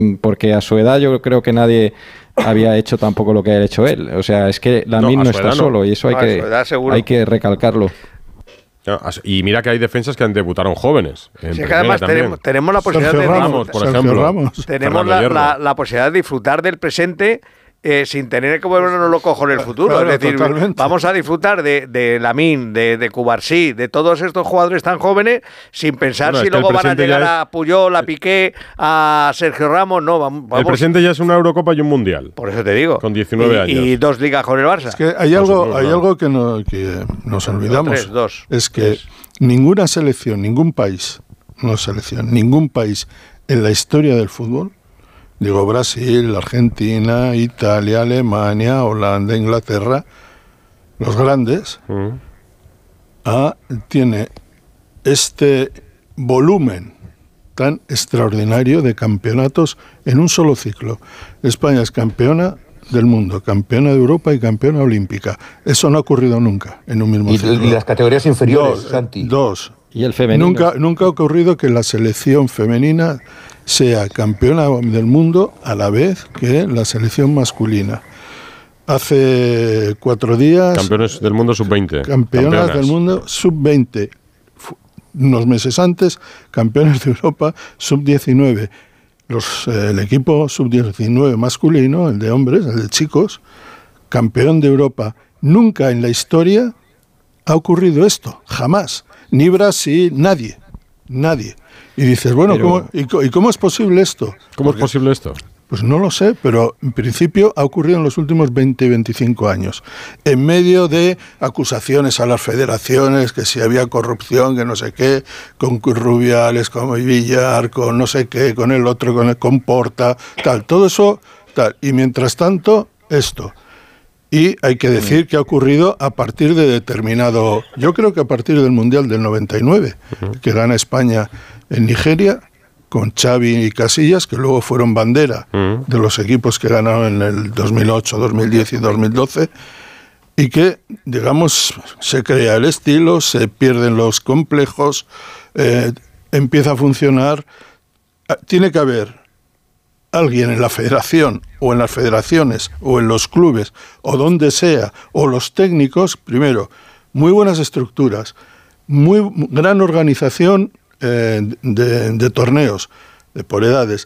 porque a su edad yo creo que nadie había hecho tampoco lo que ha hecho él. O sea, es que Lamine no está solo y eso hay que recalcarlo. Y mira que hay defensas que debutaron jóvenes. Sí, que además tenemos la posibilidad de Ramos, por ejemplo. Tenemos la posibilidad de disfrutar del presente sin tener que volvernos locos con el futuro. Claro, es decir, totalmente. Vamos a disfrutar de Lamine, de Cubarsí, de todos estos jugadores tan jóvenes, sin pensar si luego van a llegar a Puyol, a Piqué, a Sergio Ramos. No, vamos. El presente ya es una Eurocopa y un Mundial. Por eso te digo. Con 19 años. Y 2 ligas con el Barça. Es que hay algo que nos olvidamos. Es que ninguna selección, ningún país en la historia del fútbol, digo Brasil, Argentina, Italia, Alemania, Holanda, Inglaterra, los grandes, tiene este volumen tan extraordinario de campeonatos en un solo ciclo. España es campeona del mundo, campeona de Europa y campeona olímpica. Eso no ha ocurrido nunca en un mismo ciclo. ¿Y las categorías inferiores, Santi? Dos. ¿Y el femenino? Nunca ha ocurrido que la selección femenina sea campeona del mundo a la vez que la selección masculina. Hace 4 días... Campeones del mundo sub-20. Campeonas del mundo sub-20. Unos meses antes, campeones de Europa sub-19. El equipo sub-19 masculino, el de hombres, el de chicos, campeón de Europa. Nunca en la historia ha ocurrido esto, jamás. Ni Brasil, nadie. Y dices, bueno, ¿cómo es posible esto? ¿Cómo es posible esto? Pues no lo sé, pero en principio ha ocurrido en los últimos 20 y 25 años. En medio de acusaciones a las federaciones, que si había corrupción, que no sé qué, con Rubiales, con Villar, con no sé qué, con el otro, con Porta, tal, todo eso, tal. Y mientras tanto, esto. Y hay que decir que ha ocurrido a partir de determinado... Yo creo que a partir del Mundial del 99, que gana España en Nigeria, con Xavi y Casillas, que luego fueron bandera de los equipos que ganaron en el 2008, 2010 y 2012, y que, digamos, se crea el estilo, se pierden los complejos, empieza a funcionar. Tiene que haber alguien en la federación o en las federaciones o en los clubes o donde sea, o los técnicos, primero, muy buenas estructuras, muy gran organización de torneos, por edades,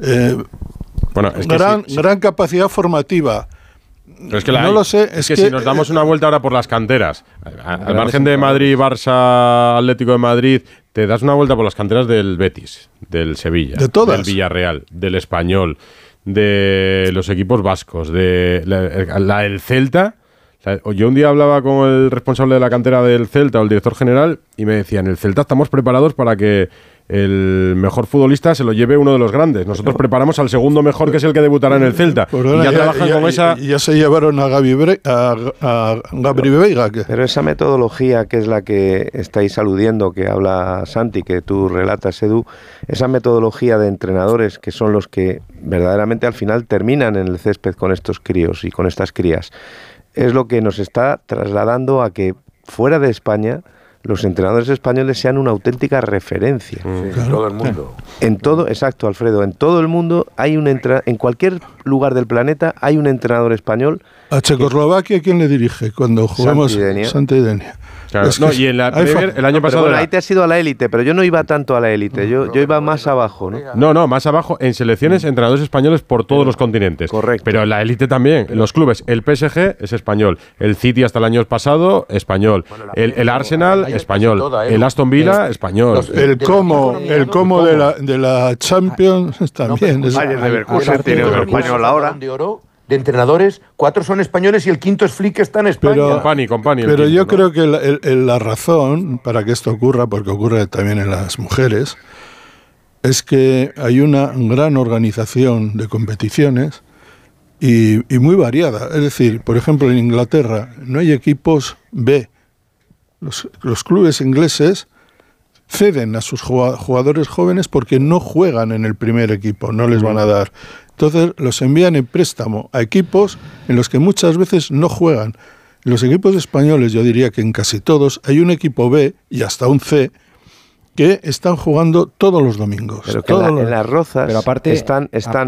gran capacidad formativa. Pero es que lo sé. Es que si nos damos una vuelta ahora por las canteras, al margen de Madrid, Barça, Atlético de Madrid, te das una vuelta por las canteras del Betis, del Sevilla, del Villarreal, del Español, de los equipos vascos, de el Celta. Yo un día hablaba con el responsable de la cantera del Celta o el director general y me decían, en el Celta estamos preparados para que el mejor futbolista se lo lleve uno de los grandes. Nosotros preparamos al segundo mejor, que es el que debutará en el Celta. Y ya trabajan con esa... Ya se llevaron a Gabri Veiga. Pero esa metodología que es la que estáis aludiendo, que habla Santi, que tú relatas, Edu, esa metodología de entrenadores que son los que verdaderamente al final terminan en el césped con estos críos y con estas crías, es lo que nos está trasladando a que fuera de España los entrenadores españoles sean una auténtica referencia. En todo el mundo. En todo, exacto, Alfredo, en todo el mundo hay en cualquier lugar del planeta hay un entrenador español. A Checoslovaquia, ¿quién le dirige cuando jugamos? Santi Denia. Claro, y en la Premier, el año pasado... Bueno, ahí te has ido a la élite, pero yo no iba tanto a la élite, yo iba más abajo, ¿no? No, más abajo, en selecciones, entrenadores españoles por todos los continentes. Correcto. Pero en la élite también, en los clubes, el PSG es español, el City hasta el año pasado, español, el Arsenal, español, el Aston Villa, español. El Como de la Champions también. Bayern Leverkusen tiene otro español ahora. De entrenadores, 4 son españoles y el quinto es Flick, que está en España. Company, pero yo creo que la razón para que esto ocurra, porque ocurre también en las mujeres, es que hay una gran organización de competiciones y muy variada. Es decir, por ejemplo, en Inglaterra no hay equipos B. Los clubes ingleses ceden a sus jugadores jóvenes porque no juegan en el primer equipo, no les van a dar. Entonces los envían en préstamo a equipos en los que muchas veces no juegan. En los equipos españoles, yo diría que en casi todos, hay un equipo B y hasta un C que están jugando todos los domingos. Pero que en las Rozas están